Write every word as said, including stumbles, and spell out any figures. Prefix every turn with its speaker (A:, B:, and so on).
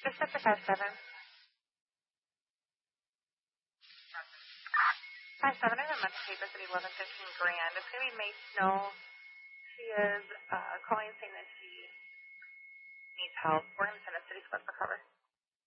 A: Just set the five seven. Five seven. I have a month papers at eleven fifteen grand. It's gonna be May Snow. She is uh, calling saying that she needs help.